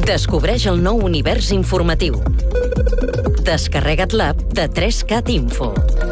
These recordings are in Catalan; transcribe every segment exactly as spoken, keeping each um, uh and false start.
Descobreix el nou univers informatiu. Descarrega't l'app de tres cat Info.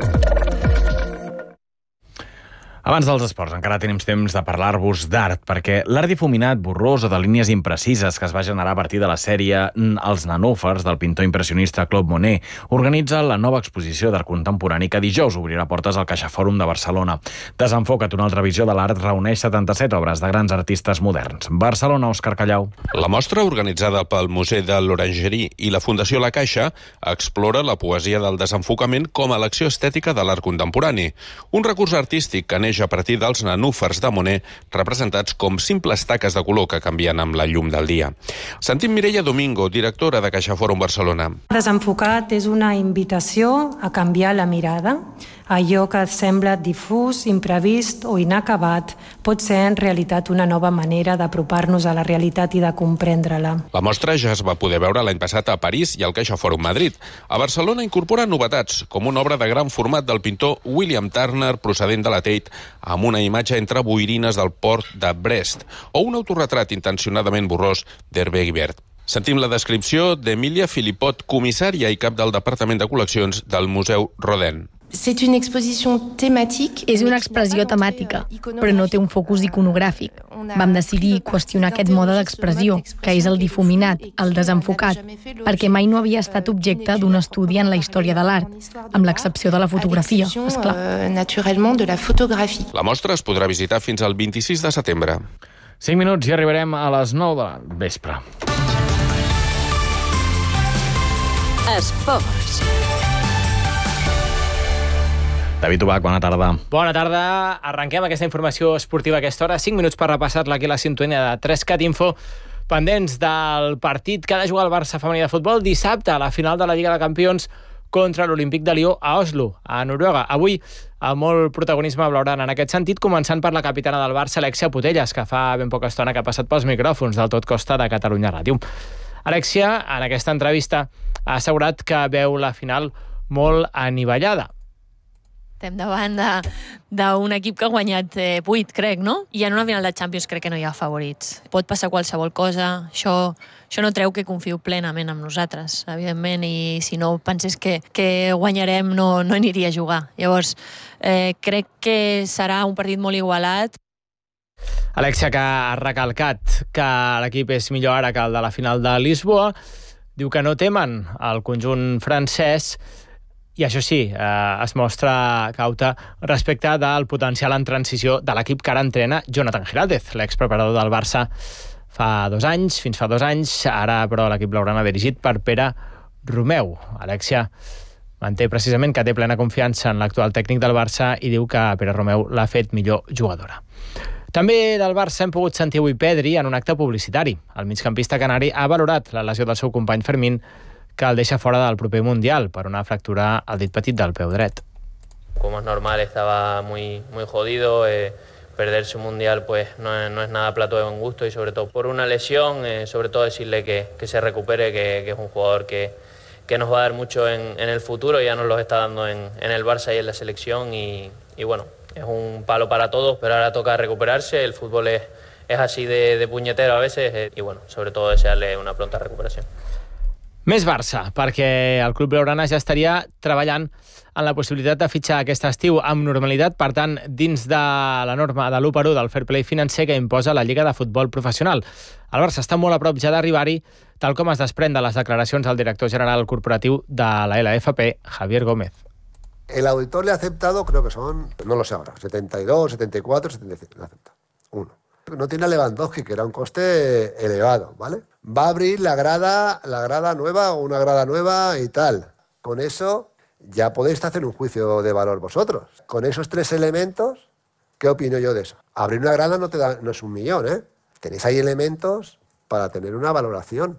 Abans dels esports, encara tenim temps de parlar-vos d'art, perquè l'art difuminat, borrós o de línies imprecises que es va generar a partir de la sèrie Els Nanúfers del pintor impressionista Claude Monet organitza la nova exposició d'art contemporani que dijous obrirà portes al CaixaForum de Barcelona. Desenfoca't, una altra visió de l'art, reuneix setanta-set obres de grans artistes moderns. Barcelona, Òscar Callau. La mostra, organitzada pel Museu de l'Orangerie i la Fundació La Caixa, explora la poesia del desenfocament com a elecció estètica de l'art contemporani. Un recurs artístic que neix a partir dels nanúfers de Monet, representats com simples taques de color que canvien amb la llum del dia. Sentim Mireia Domingo, directora de CaixaForum Barcelona. Desenfocat és una invitació a canviar la mirada. Allò que sembla difús, imprevist o inacabat pot ser en realitat una nova manera d'apropar-nos a la realitat i de comprendre-la. La mostra ja es va poder veure l'any passat a París i al CaixaForum Madrid. A Barcelona incorpora novetats, com una obra de gran format del pintor William Turner, procedent de la Tate, amb una imatge entre boirines del port de Brest, o un autorretrat intencionadament borrós d'Hervé Guibert. Sentim la descripció d'Emilia Filipot, comissària i cap del Departament de Col·leccions del Museu Rodin. C'est une exposition thématique. És una expressió temàtica, però no té un focus iconogràfic. Vam decidir qüestionar aquest mode d'expressió, que és el difuminat, el desenfocat, perquè mai no havia estat objecte d'un estudi en la història de l'art, amb l'excepció de la fotografia, esclar. Naturellement de la photographie. La mostra es podrà visitar fins al vint-i-sis de setembre. cinc minuts i arribarem a les nou de la vespre. Esports. David Ubach, bona tarda. Bona tarda. Arrenquem aquesta informació esportiva a aquesta hora. cinc minuts per repassar-la aquí a la sintonia de tres cat Info. Pendents del partit que ha de jugar el Barça femení de futbol dissabte a la final de la Lliga de Campions contra l'Olímpic de Lió a Oslo, a Noruega. Avui, amb molt protagonisme blaugrana en aquest sentit, començant per la capitana del Barça, Alexia Putellas, que fa ben poca estona que ha passat pels micròfons del Tot Costa de Catalunya Ràdio. Alexia, en aquesta entrevista, ha assegurat que veu la final molt anivellada. Estem davant d'un equip que ha guanyat eh, vuit, crec, no? I en una final de Champions crec que no hi ha favorits. Pot passar qualsevol cosa, això, això no treu que confio plenament en nosaltres, evidentment, i si no pensés que, que guanyarem no, no aniria a jugar. Llavors, eh, crec que serà un partit molt igualat. Alexia, que ha recalcat que l'equip és millor ara que el de la final de Lisboa, diu que no temen el conjunt francès. I això sí, eh, es mostra cauta respecte del potencial en transició de l'equip que ara entrena Jonathan Giraldez, l'expreparador del Barça fa dos anys, fins fa dos anys, ara però l'equip blaugrana dirigit per Pere Romeu. Alexia manté precisament que té plena confiança en l'actual tècnic del Barça i diu que Pere Romeu l'ha fet millor jugadora. També del Barça hem pogut sentir avui Pedri en un acte publicitari. El migcampista canari ha valorat la lesió del seu company Fermín, que el deixa fora del proper Mundial per una fractura al dit petit del peu dret. Como es normal, estaba muy, muy jodido. Eh, perderse un Mundial pues no es, no es nada plato de buen gusto y sobre todo por una lesión, eh, sobre todo decirle que, que se recupere, que, que es un jugador que, que nos va a dar mucho en, en el futuro, ya nos lo está dando en, en el Barça y en la selección y, y bueno, es un palo para todos, pero ahora toca recuperarse, el fútbol es, es así de, de puñetero a veces eh, y bueno, sobre todo desearle una pronta recuperación. Més Barça, perquè el club blaugrana ja estaria treballant en la possibilitat de fitxar aquest estiu amb normalitat, per tant, dins de la norma de l'u per u del fair play financer que imposa la Lliga de Futbol Professional. El Barça està molt a prop ja d'arribar-hi, tal com es desprèn de les declaracions del director general corporatiu de la L F P, Javier Gómez. El auditor le ha aceptado, creo que son, no lo sé ahora, setenta y dos, setenta y cuatro, setenta y cinco, le acepta. Uno. No tiene a Lewandowski, que era un coste elevado, ¿vale? Va a abrir la grada, la grada nueva o una grada nueva y tal. Con eso ya podéis hacer un juicio de valor vosotros. Con esos tres elementos, ¿qué opino yo de eso? Abrir una grada no, te da, no es un millón, ¿eh? Tenéis ahí elementos para tener una valoración.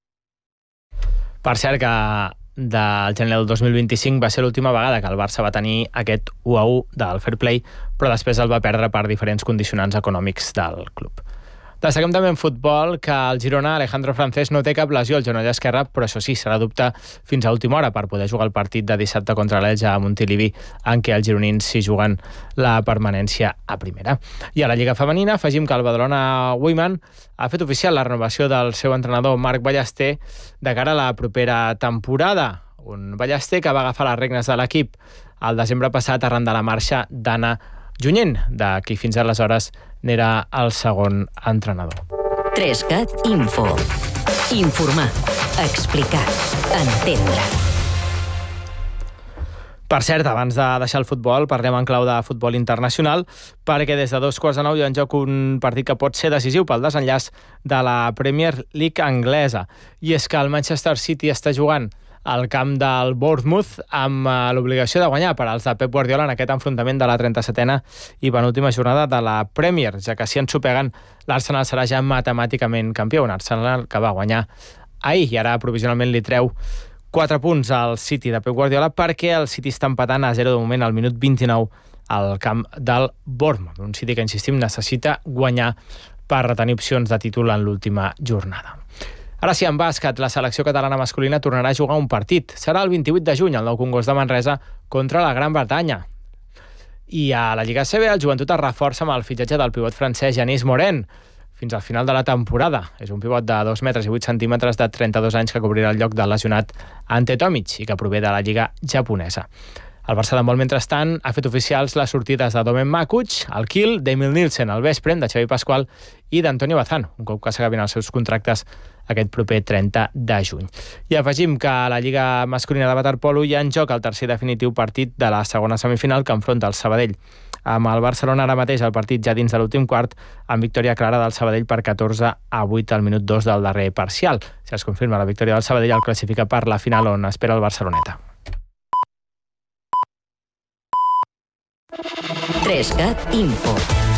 Per cert que del gener del dos mil vint-i-cinc va ser l'última vegada que el Barça va tenir aquest u a u del fair play, però després el va perdre per diferents condicionants econòmics del club. Destaquem també en futbol que el Girona, Alejandro Francés, no té cap lesió al genoll esquerre, però això sí, serà dubte fins a última hora per poder jugar el partit de dissabte contra l'Elx a Montilivi, en què els gironins s'hi juguen la permanència a primera. I a la Lliga Femenina afegim que el Badalona Women ha fet oficial la renovació del seu entrenador Marc Ballester de cara a la propera temporada. Un Ballester que va agafar les regnes de l'equip el desembre passat arran de la marxa d'Anna Junyent, de qui fins aleshores n'era el segon entrenador. tres cat Info. Informar, explicar, entendre. Per cert, abans de deixar el futbol, parlem en clau de futbol internacional, perquè des de dos quarts de nou hi ha en joc un partit que pot ser decisiu pel desenllaç de la Premier League anglesa. I és que el Manchester City està jugant al camp del Bournemouth amb l'obligació de guanyar per als de Pep Guardiola en aquest enfrontament de la trenta-setena i penúltima jornada de la Premier, ja que si ensopeguen l'Arsenal serà ja matemàticament campió, un Arsenal que va guanyar ahir i ara provisionalment li treu quatre punts al City de Pep Guardiola perquè el City està empatant a zero de moment al minut vint-i-nou al camp del Bournemouth, un City que, insistim, necessita guanyar per retenir opcions de títol en l'última jornada. Ara sí, en bàsquet, la selecció catalana masculina tornarà a jugar un partit. Serà el vint-i-vuit de juny, al Nou Congost de Manresa, contra la Gran Bretanya. I a la Lliga C B, el Joventut es reforça amb el fitxatge del pivot francès Yanis Morin fins al final de la temporada. És un pivot de dos metres i vuit centímetres de trenta-dos anys que cobrirà el lloc del lesionat Ante Tomic i que prové de la Lliga japonesa. El Barça d'handbol, mentrestant, ha fet oficials les sortides de Domen Makuch, el Kiel, d'Emil Nielsen, el Veszprém, de Xavi Pascual i d'Antonio Bazán, un cop que s'acabin els seus contractes aquest proper trenta de juny. I afegim que a la Lliga masculina de waterpolo hi ha en joc el tercer i definitiu partit de la segona semifinal que enfronta el Sabadell. Amb el Barcelona ara mateix el partit ja dins de l'últim quart, amb victòria clara del Sabadell per catorze a vuit al minut dos del darrer parcial. Si es confirma la victòria del Sabadell, el classifica per la final on espera el Barceloneta. tres cat Info.